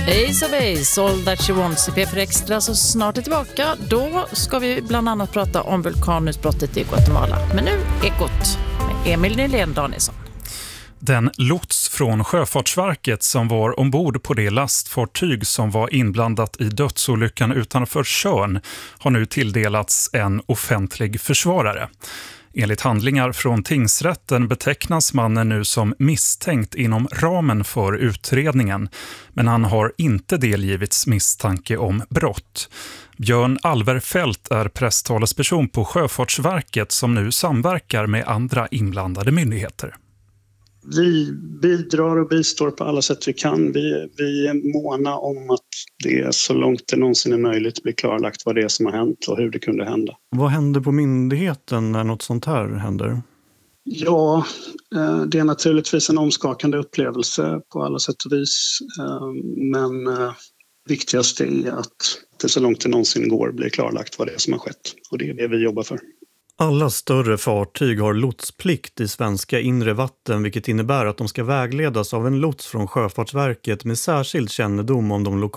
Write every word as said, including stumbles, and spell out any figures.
Ace of Ace, All That She Wants i P fyra Extra, så snart är tillbaka. Då ska vi bland annat prata om vulkanutbrottet i Guatemala. Men nu Ekot med Emil Nylén Danielsson. Den lots från Sjöfartsverket som var ombord på det lastfartyg som var inblandat i dödsolyckan utanför Tjörn har nu tilldelats en offentlig försvarare. Enligt handlingar från tingsrätten betecknas mannen nu som misstänkt inom ramen för utredningen, men han har inte delgivits misstanke om brott. Björn Alverfelt är presstalesperson på Sjöfartsverket som nu samverkar med andra inblandade myndigheter. Vi bidrar och bistår på alla sätt vi kan. Vi, vi är måna om att det så långt det någonsin är möjligt blir klarlagt vad det är som har hänt och hur det kunde hända. Vad händer på myndigheten när något sånt här händer? Ja, det är naturligtvis en omskakande upplevelse på alla sätt och vis. Men viktigast är att det så långt det någonsin går blir klarlagt vad det är som har skett. Och det är det vi jobbar för. Alla större fartyg har lotsplikt i svenska inre vatten, vilket innebär att de ska vägledas av en lots från Sjöfartsverket med särskild kännedom om de lokala